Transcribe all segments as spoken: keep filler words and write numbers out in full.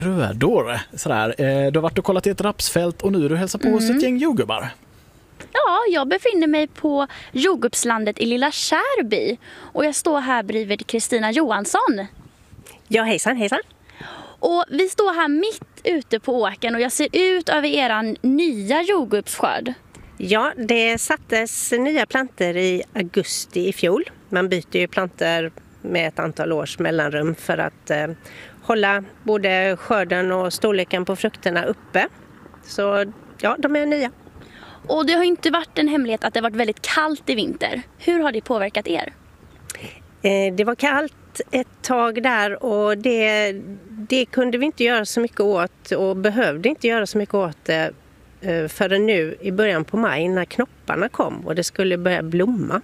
Rödår, sådär. Du har varit och kollat i ett rapsfält och nu är du hälsar på mm. hos ett gäng jordgubbar. Ja, jag befinner mig på jordgubbslandet i Lilla Kärby och jag står här bredvid Kristina Johansson. Ja, hejsan, hejsan. Och vi står här mitt ute på åken och jag ser ut över eran nya jordgubbsskörd. Ja, det sattes nya planter i augusti i fjol. Man byter ju planter med ett antal års mellanrum för att eh, hålla både skörden och storleken på frukterna uppe. Så ja, de är nya. Och det har inte varit en hemlighet att det har varit väldigt kallt i vinter. Hur har det påverkat er? Eh, det var kallt ett tag där och det, det kunde vi inte göra så mycket åt och behövde inte göra så mycket åt det eh, förrän nu i början på maj när knopparna kom och det skulle börja blomma.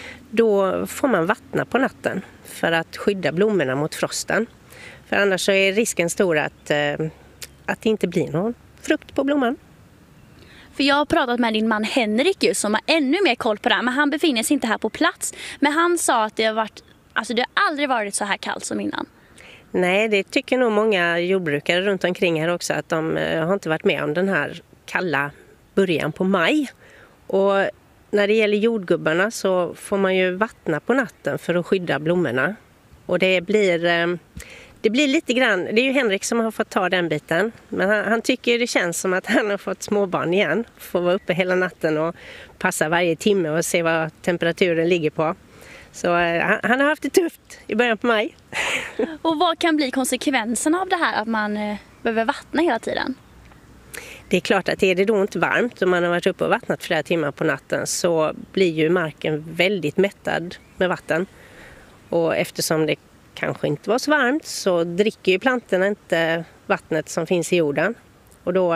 Då får man vattna på natten för att skydda blommorna mot frosten. För annars så är risken stor att, eh, att det inte blir någon frukt på blomman. För jag har pratat med din man Henrik ju, som har ännu mer koll på det här, men han befinner sig inte här på plats. Men han sa att det har varit, alltså det har aldrig varit så här kallt som innan. Nej, det tycker nog många jordbrukare runt omkring här också, att de har inte varit med om den här kalla början på maj. Och när det gäller jordgubbarna så får man ju vattna på natten för att skydda blommorna. Och det blir, det blir lite grann, det är ju Henrik som har fått ta den biten. Men han, han tycker det känns som att han har fått småbarn igen. Får vara uppe hela natten och passa varje timme och se vad temperaturen ligger på. Så han, han har haft det tufft i början på maj. Och vad kan bli konsekvenserna av det här att man eh, behöver vattna hela tiden? Det är klart att är det då inte varmt och man har varit uppe och vattnat flera timmar på natten så blir ju marken väldigt mättad med vatten. Och eftersom det kanske inte var så varmt så dricker ju plantorna inte vattnet som finns i jorden. Och då,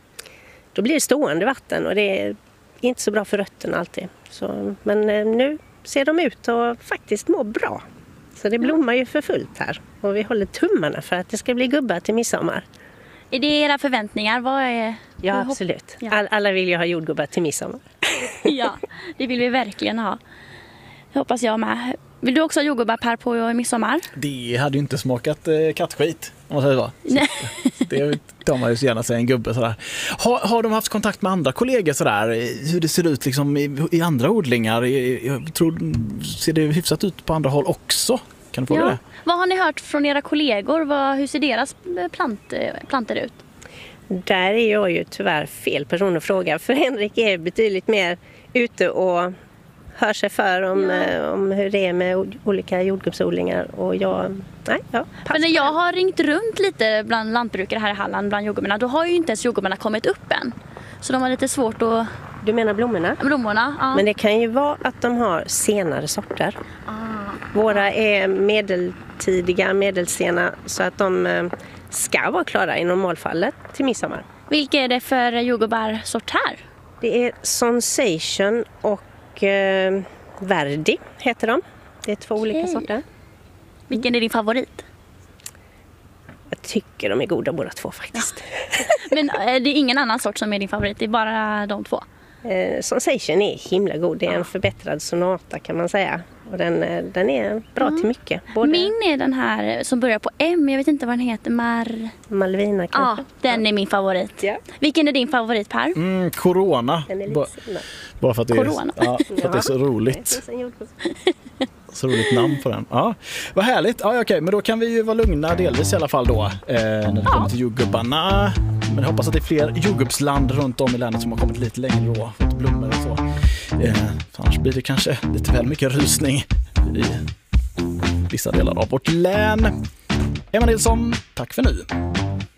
då blir det stående vatten och det är inte så bra för rötterna alltid. Så, men nu ser de ut att faktiskt må bra. Så det blommar ju för fullt här. Och vi håller tummarna för att det ska bli gubbar till midsommar. Är det era förväntningar? Vad är... Ja, absolut. All, alla vill ju ha jordgubbar till midsommar. Ja, det vill vi verkligen ha. Det hoppas jag med. Vill du också ha jordgubbar Per på midsommar? Det hade ju inte smakat eh, kattskit, om man säger så. Nej. så det tar man ju så gärna säga en gubbe sådär. Har, har de haft kontakt med andra kollegor sådär? Hur det ser ut liksom i, i andra odlingar? Jag tror, ser det hyfsat ut på andra håll också? Kan du få ja. det? Vad har ni hört från era kollegor? Vad, hur ser deras plant, planter ut? Där är jag ju tyvärr fel person att fråga. För Henrik är betydligt mer ute och hör sig för om, ja. om hur det är med olika jordgubbsodlingar. Och jag, nej, ja, för när jag har ringt runt lite bland lantbrukare här i Halland, bland jordgubbarna, då har ju inte ens jordgubbarna kommit upp än. Så de har lite svårt att... Du menar blommorna? Blommorna, ja. Men det kan ju vara att de har senare sorter. Ah. Våra är medeltidiga, medelsena, så att de ska vara klara i normalfallet till midsommar. Vilka är det för jordgubbarsort här? Det är Sensation och eh, Verdi heter de. Det är två okay. olika sorter. Vilken är din favorit? Jag tycker de är goda båda två faktiskt. Ja. Men är det ingen annan sort som är din favorit? Det är bara de två? Eh, Sensation är himla god. Det är en förbättrad sonata kan man säga. Och den, den är bra mm. till mycket. Både... Min är den här som börjar på M. Jag vet inte vad den heter. Mar... Malvina kanske. Ja, den är min favorit. Ja. Vilken är din favorit, Per? Mm, Corona. Den är lite ba- bara för att det är, Corona. ja, för att det är så roligt. Så roligt namn på den. Ja, vad härligt. Ja, okej, men då kan vi ju vara lugna delvis i alla fall då. Eh, när det ja. kommer till jordgubbarna. Men jag hoppas att det är fler jordgubbsland runt om i landet som har kommit lite längre då. Fått blommor och så. Eh, annars blir det kanske lite väl mycket rusning i vissa delar av vårt län. Emma Nilsson, tack för nu.